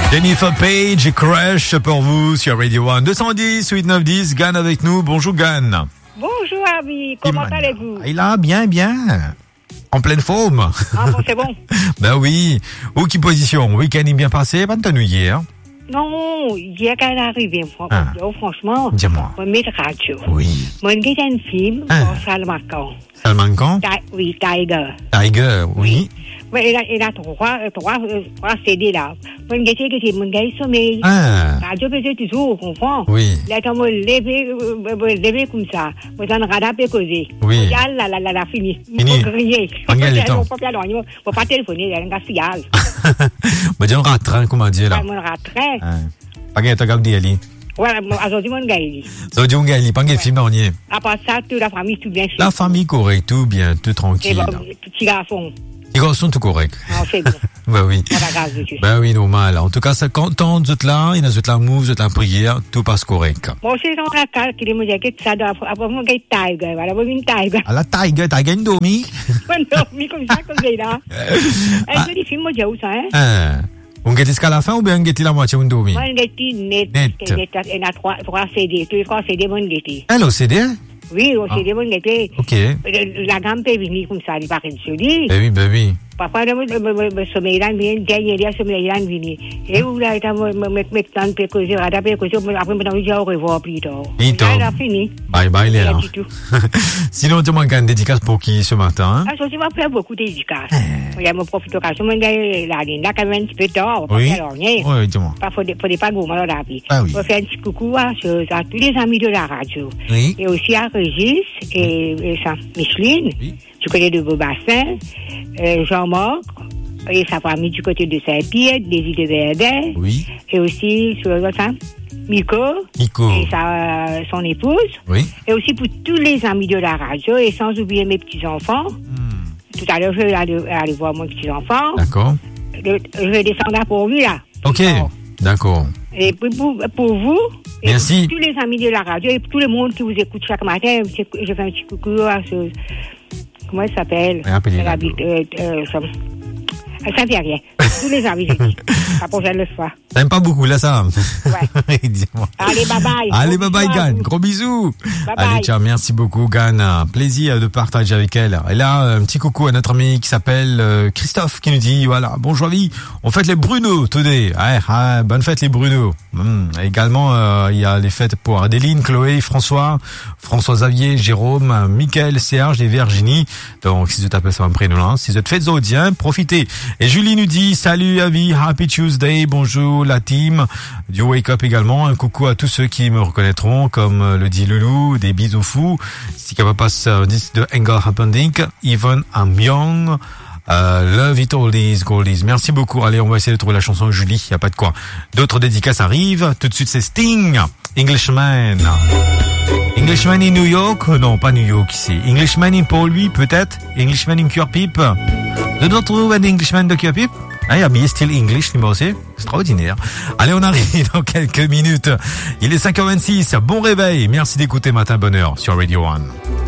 Jennifer Page, Crush pour vous sur Radio 1. 210 8910, Gan avec nous. Bonjour Gan. Bonjour Abi, comment allez-vous? Il a bien. En pleine forme. Ah bon, c'est bon. Ben oui. Où qui position? Week-end est bien passé, pas de tenue hier. Non, hier quand elle est arrivée, franchement, dis-moi. On met radio. Oui. Moi, j'ai un film pour Salman Khan. Salman Khan? Oui, Tiger. Tiger, oui. Il a trois CD là. Moi, j'ai mon gars sommeil. Radio peut-être toujours, on comprend. Oui. Là, quand moi lever comme ça, moi j'en radape causer. Oui. La fini. Fini. Il faut pas téléphoner, il y a un gars fial. Bah, dis-on rattrain, comment dire là? Mon rattrain. Pas qu'il y a un gars qui dit, voilà, aujourd'hui, mon gars, il dit. Aujourd'hui, mon gars, il pas qu'il y a un film dans nier. À part ça, toute la famille, tout bien. La famille correcte, tout bien, tout tranquille. Petit garçon. Les garçons tout correct. Ah, c'est bon. Bah oui. Bah oui, normal. En tout cas, ça content de là, il y a de la mouve, de la prière, tout passe correct. Moi, c'est dans la carte qui me dit que ça doit avoir mon gars Tiger. Voilà, une Tiger. Ah, la Tiger, une dormi? Une dormi comme ça, comme ça, là. Est-ce que les films, moi, j'ai où ça, hein? On guette jusqu'à la fin ou bien on guette la moitié, on dormi? Moi, on guette net. Il y a trois CD. Tous les trois CD, on guette. Elle au CD? Oui, au CD, on guette. Ok. La gamme peut venir comme ça, il paraît joli. Ben oui. Parfois, le sommeil là vient, dernier sommeil là vient. Et où là, il me temps de causer, après, je vais au revoir plus tard. Là, fini. Bye, Léla. Sinon, tu manques une dédicace pour qui ce matin? Ah, ça, tu m'as fait beaucoup de dédicaces. Il y a mon profite d'occasion, mon gars, là, quand même un petit peu tard. Oui, dis-moi. Parfois, il ne pas goûter, alors là, puis. Ah oui. On fait un petit coucou à tous les amis de la radio. Oui. Et aussi à Régis et Micheline. Oui. Du côté de Beaubassin, Jean-Marc et sa famille du côté de Saint-Pierre, des îles de Verdun. Oui. Et aussi, sur le Miko et son épouse. Oui. Et aussi pour tous les amis de la radio, et sans oublier mes petits-enfants. Tout à l'heure, je vais aller voir mon petit-enfant. D'accord. Je vais descendre pour lui, là. Ok, d'accord. Et pour vous, et merci. Pour tous les amis de la radio, et pour tout le monde qui vous écoute chaque matin, je fais un petit coucou à ce... Comment elle s'appelle? Elle habite Saint-Pierre. Tous les amis, j'ai dit. La prochaine fois. T'aimes pas beaucoup, là, ça? Ouais. Dis-moi. Allez, bye-bye. Allez, bye-bye, Gan. Gros bisous. Bye-bye. Allez, ciao. Merci beaucoup, Gan. Plaisir de partager avec elle. Et là, un petit coucou à notre ami qui s'appelle Christophe, qui nous dit, voilà, bonjour, vie. On fête les Bruno, today. Bonne fête, les Bruno. Également, il y a les fêtes pour Adéline, Chloé, François Xavier, Jérôme, Mickaël, Serge et Virginie. Donc, si vous tapez ça un prénom là, si vous êtes faites audiens, profitez. Et Julie nous dit, salut, Avi, happy Tuesday, bonjour, la team du Wake Up également. Un coucou à tous ceux qui me reconnaîtront, comme le dit Loulou, des bisous fous. Si ça va passer un disque de Engel Happening, Even I'm Young, Love It Oldies, Goldies. Merci beaucoup. Allez, on va essayer de trouver la chanson Julie, y a pas de quoi. D'autres dédicaces arrivent. Tout de suite, c'est Sting, Englishman. Englishman in New York? Non, pas New York ici. Englishman in Paul, lui, peut-être. Englishman in Curpip. Vous avez trouvé un Englishman de Curpip? Il y a bien style English, numéro C. Extraordinaire. Allez, on arrive dans quelques minutes. Il est 5h26. Bon réveil. Merci d'écouter Matin Bonheur sur Radio 1.